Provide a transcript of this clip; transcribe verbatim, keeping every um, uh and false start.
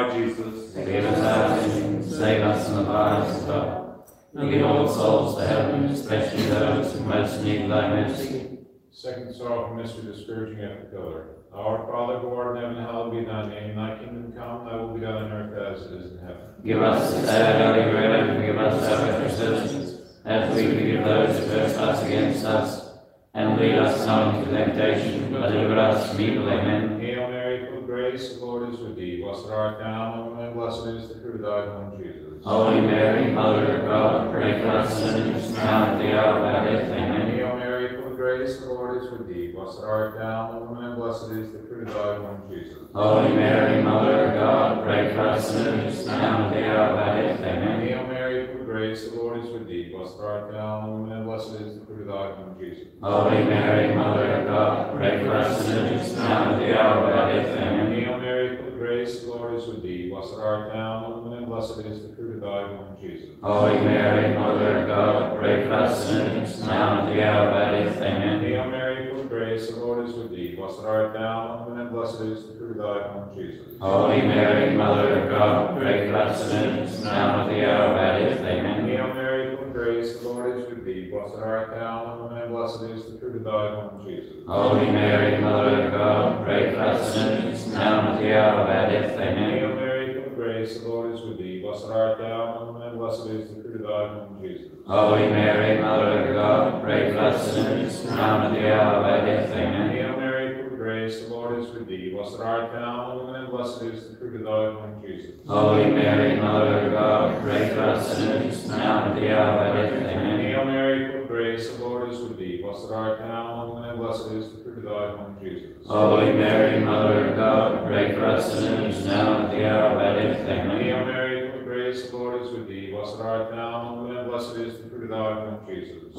Lord Jesus, forgive us our sins, save us from the fires of hell, and lead all souls to heaven, especially those who most need thy mercy. Second sorrowful mystery, the scourging at the pillar. Our Father, who art in heaven, hallowed be thy name. Thy kingdom come, thy will be done on earth as it is in heaven. Give us this day our daily bread, and forgive us our trespasses, as we forgive those who trespass against us. And lead us not into temptation, but deliver us from evil. Amen. Hail Mary, full of grace, the Lord is with thee. Blessed art thou among women, and blessed is the fruit of thy womb, Jesus. Holy Mary, Mother of God, pray for us sinners, now and at the hour of our death. Amen. Hail Mary, full of grace, the Lord is with thee. Blessed art thou among women, and blessed is the fruit of thy womb, Jesus. Holy Mary, Mother of God, pray for us sinners, now and at the hour of our death. Amen. Hail Mary, full of grace, the Lord is with thee. Blessed art thou among women, and blessed is the fruit of thy womb, Jesus. Holy Mary, Mother of God, pray for us sinners, now and at the hour of our death. Amen. Hail Mary, full of grace, the Lord is with thee. Blessed art thou among women, and blessed is the fruit of thy womb, Jesus. Holy Mary, Mother of God, pray for us sinners, now and at the hour of our death. Amen. Hail Mary, full of grace, the Lord is with thee. Blessed art thou among women, and blessed is the fruit of thy womb, Jesus. Holy Mary, Mother of God, pray for us sinners, now and at the hour of our death. Amen. Hail Mary, full of grace, the Lord is with thee. Blessed art thou among women, and blessed is the fruit of thy womb, Jesus. Holy Mary, Mother of God, pray for us sinners, now and at the hour of our death. Amen. Hail Mary, full of grace, the Lord is with thee. Blessed art thou among women, and blessed is the fruit of thy womb, Jesus. Holy Mary, Mother of God, pray for us sinners, now and at the hour of our death. Amen. Hail Mary, full of grace, the Lord is with thee. Blessed art thou among women, and blessed is the fruit of thy womb, Jesus. Holy Mary, Mother of God, pray for us sinners, now and at the hour of our death. Amen. Hail Mary, full of grace, the Lord is with thee. Blessed art thou among women, and blessed is the fruit of thy womb, Jesus. Holy Mary, Mother of God, pray for us sinners, now and at the hour of our death. Amen. Hail Mary, full of grace, the Lord is with thee. Blessed art thou among women, and blessed is the fruit of thy womb, Jesus.